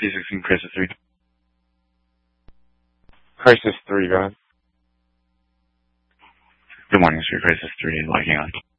P16 Crisis 3. Crisis 3, go ahead. Good morning, Street Crisis 3, logging on.